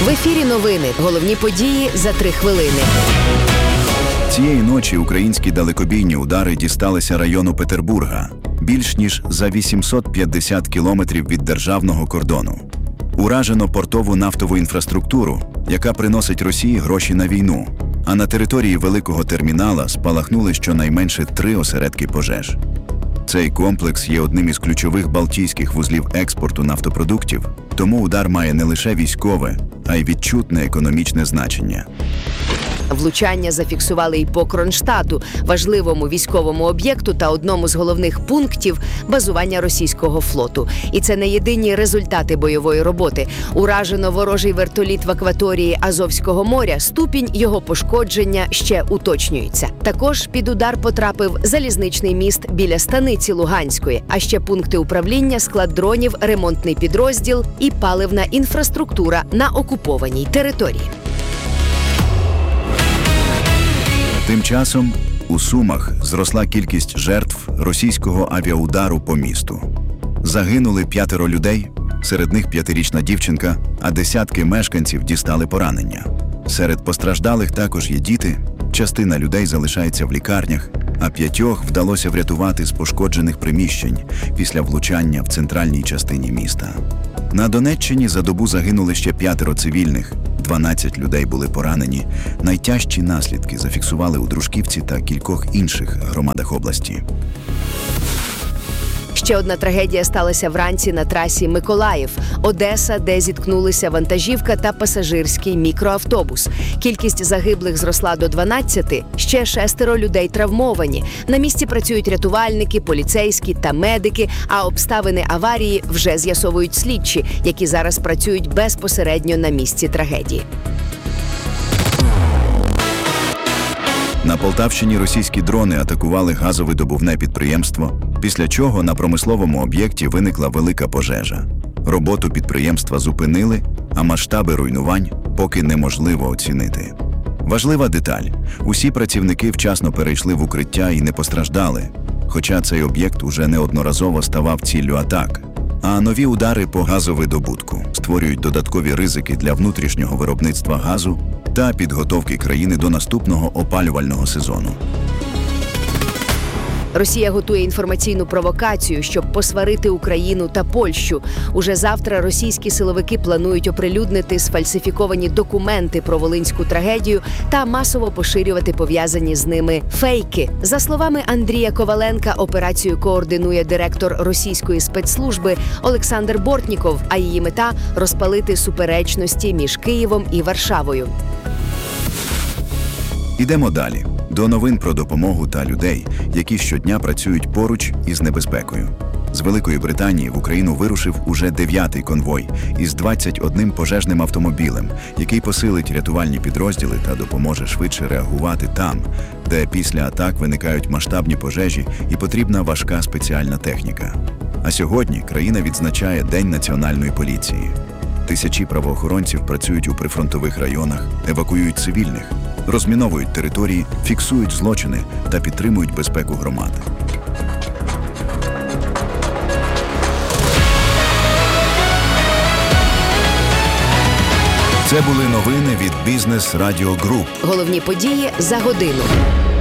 В ефірі новини. Головні події за 3 хвилини. Цієї ночі українські далекобійні удари дісталися району Петербурга, більш ніж за 850 кілометрів від державного кордону. Уражено портову нафтову інфраструктуру, яка приносить Росії гроші на війну, а на території великого термінала спалахнули щонайменше 3 осередки пожеж. Цей комплекс є одним із ключових балтійських вузлів експорту нафтопродуктів, тому удар має не лише військове, а й відчутне економічне значення. Влучання зафіксували і по Кронштадту, важливому військовому об'єкту та одному з головних пунктів базування російського флоту. І це не єдині результати бойової роботи. Уражено ворожий вертоліт в акваторії Азовського моря, ступінь його пошкодження ще уточнюється. Також під удар потрапив залізничний міст біля станиці Луганської, а ще пункти управління, склад дронів, ремонтний підрозділ і паливна інфраструктура на окупованій території. Тим часом у Сумах зросла кількість жертв російського авіаудару по місту. Загинули 5 людей, серед них 5-річна дівчинка, а десятки мешканців дістали поранення. Серед постраждалих також є діти, частина людей залишається в лікарнях, а 5 вдалося врятувати з пошкоджених приміщень після влучання в центральній частині міста. На Донеччині за добу загинули ще 5 цивільних, 12 людей були поранені. Найтяжчі наслідки зафіксували у Дружківці та кількох інших громадах області. Ще одна трагедія сталася вранці на трасі Миколаїв-Одеса, де зіткнулися вантажівка та пасажирський мікроавтобус. Кількість загиблих зросла до 12, ще 6 людей травмовані. На місці працюють рятувальники, поліцейські та медики, а обставини аварії вже з'ясовують слідчі, які зараз працюють безпосередньо на місці трагедії. На Полтавщині російські дрони атакували газовидобувне підприємство, після чого на промисловому об'єкті виникла велика пожежа. Роботу підприємства зупинили, а масштаби руйнувань поки неможливо оцінити. Важлива деталь – усі працівники вчасно перейшли в укриття і не постраждали, хоча цей об'єкт уже неодноразово ставав ціллю атак. А нові удари по газовидобутку створюють додаткові ризики для внутрішнього виробництва газу та підготовки країни до наступного опалювального сезону. Росія готує інформаційну провокацію, щоб посварити Україну та Польщу. Уже завтра російські силовики планують оприлюднити сфальсифіковані документи про волинську трагедію та масово поширювати пов'язані з ними фейки. За словами Андрія Коваленка, операцію координує директор російської спецслужби Олександр Бортніков, а її мета – розпалити суперечності між Києвом і Варшавою. Ідемо далі. До новин про допомогу та людей, які щодня працюють поруч із небезпекою. З Великої Британії в Україну вирушив уже 9-й конвой із 21 пожежним автомобілем, який посилить рятувальні підрозділи та допоможе швидше реагувати там, де після атак виникають масштабні пожежі і потрібна важка спеціальна техніка. А сьогодні країна відзначає День національної поліції. Тисячі правоохоронців працюють у прифронтових районах, евакуюють цивільних, розміновують території, фіксують злочини та підтримують безпеку громад. Це були новини від Бізнес Радіо Груп. Головні події за годину.